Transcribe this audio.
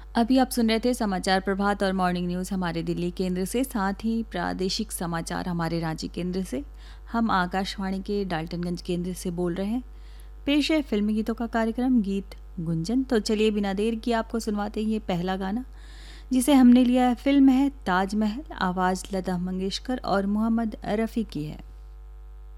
अभी आप सुन रहे थे समाचार प्रभात और मॉर्निंग न्यूज़ हमारे दिल्ली केंद्र से, साथ ही प्रादेशिक समाचार हमारे रांची केंद्र से। हम आकाशवाणी के डाल्टनगंज केंद्र से बोल रहे हैं। पेश है फिल्मी गीतों का कार्यक्रम गीत गुंजन। तो चलिए बिना देर किए आपको सुनवाते हैं ये पहला गाना, जिसे हमने लिया है। फिल्म है ताजमहल, आवाज़ लता मंगेशकर और मोहम्मद रफ़ी की है।